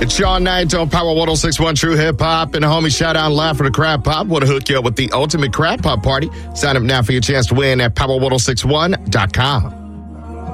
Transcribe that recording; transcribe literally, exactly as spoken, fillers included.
It's Sean Knight on Power one oh six point one True Hip Hop. And a homie shout out live for the Crab Pop. Want to hook you up with the ultimate Crab Pop party? Sign up now for your chance to win at power ten sixty-one dot com.